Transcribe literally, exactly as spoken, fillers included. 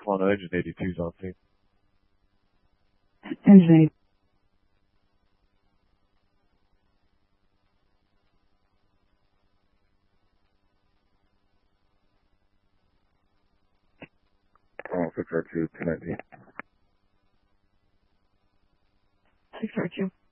Come on, engine eighty-two's on scene. Engine eighty. Oh, six R two, two nineteen. six R two.